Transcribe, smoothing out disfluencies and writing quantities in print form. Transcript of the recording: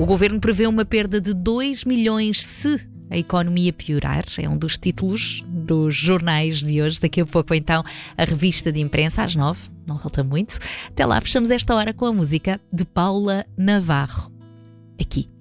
O governo prevê uma perda de 2 milhões se a economia piorar. É um dos títulos dos jornais de hoje. Daqui a pouco, então, a revista de imprensa, às 9. Não falta muito. Até lá, fechamos esta hora com a música de Paula Navarro. Aqui,